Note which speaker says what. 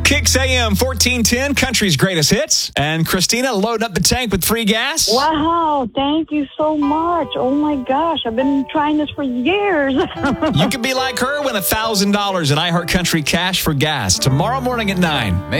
Speaker 1: Kicks AM 1410, country's greatest hits. And Christina loading up the tank with free gas.
Speaker 2: Wow, thank you so much. Oh my gosh, I've been trying this for years.
Speaker 1: You can be like her, win $1,000 in iHeart Country cash for gas tomorrow morning at 9.